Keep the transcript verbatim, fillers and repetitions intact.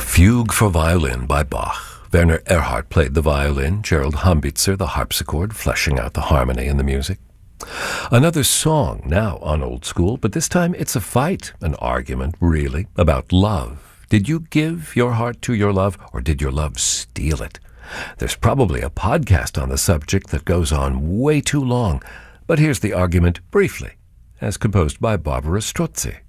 Fugue for Violin by Bach. Werner Erhard played the violin, Gerald Humbitzer the harpsichord, fleshing out the harmony in the music. Another song, now on Old School, but this time it's a fight, an argument, really, about love. Did you give your heart to your love, or did your love steal it? There's probably a podcast on the subject that goes on way too long, but here's the argument briefly, as composed by Barbara Strozzi.